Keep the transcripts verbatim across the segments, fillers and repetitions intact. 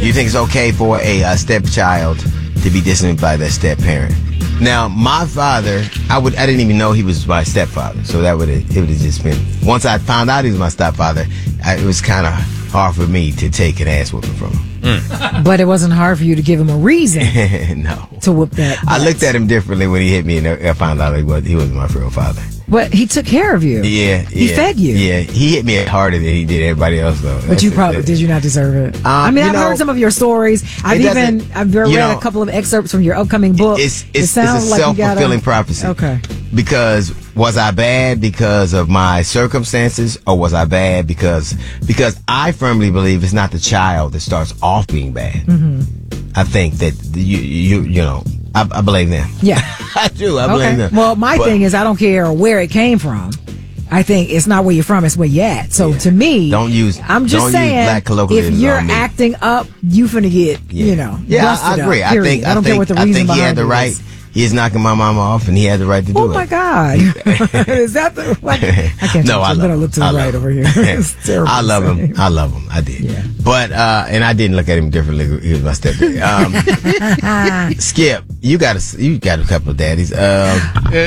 you think it's okay for a, a stepchild to be disciplined by their step parent? Now, my father, I would I didn't even know he was my stepfather, so that would it would have just been. Once I found out he was my stepfather, I, it was kind of hard for me to take an ass whooping from him. Mm. But it wasn't hard for you to give him a reason. No, to whoop that. I looked at him differently when he hit me, and I found out he was he wasn't my real father. But he took care of you. Yeah, he yeah, fed you. Yeah, he hit me harder than he did everybody else, though. But That's you it. probably did. You not deserve it. Um, I mean, you I've know, heard some of your stories. I've even I've read know, a couple of excerpts from your upcoming book. It's it it's, sounds it's a like self-fulfilling you gotta, prophecy. Okay. Because was I bad because of my circumstances, or was I bad because because I firmly believe it's not the child that starts off being bad. Mm-hmm. I think that you you you know I, I blame them. Yeah, I do. I blame okay. them. Well, my but, thing is I don't care where it came from. I think it's not where you're from; it's where you at. So yeah. to me, don't use. I'm just don't saying, use black colloquialism if you're on me. acting up, you finna get yeah. you know. Yeah, I, I agree. Up, I think I don't I think, care what the I reason think he had behind the it right. is. He is knocking my mama off, and he had the right to do oh it. Oh my God! Is that the? Like, I can't. No, I I'm love gonna him. look to the I right love over him. here. It's terrible. I love to him. say. I love him. I did. Yeah. But uh, and I didn't look at him differently. He was my stepdad. Um, Skip, you got a you got a couple of daddies. Um,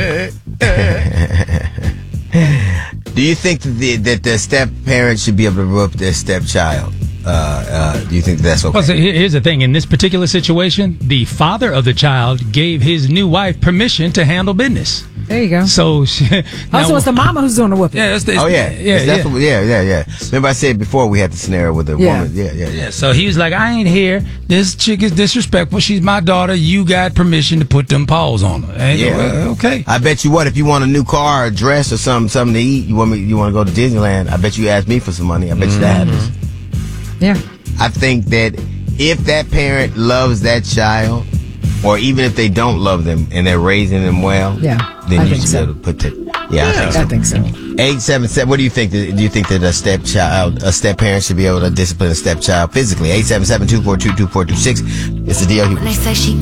do you think that the, that the step parents should be able to whoop their stepchild? Uh, uh, do you think that's okay? Well, so here's the thing. In this particular situation, the father of the child gave his new wife permission to handle business. There you go. So, she, now, also, it's the mama who's doing the whooping. Yeah, it's the, it's, oh yeah, yeah, it's yeah. What, yeah, yeah, yeah. Remember I said before we had the scenario with the Yeah. woman. Yeah, yeah, yeah, Yeah, so he was like, I ain't here. This chick is disrespectful. She's my daughter. You got permission to put them paws on her. And, Yeah. well, okay. I bet you what, if you want a new car, or a dress, or something, something to eat, you want me, you want to go to Disneyland. I bet you ask me for some money. I bet you that happens. Yeah. I think that if that parent loves that child, or even if they don't love them and they're raising them well, Yeah, then I you think should so. be able to put that. Yeah, I think so. I think so. Eight seven seven. What do you think? Do you think that a stepchild, a step parent, should be able to discipline a stepchild physically? Eight seven seven two four two two four two six. It's the deal. When they say she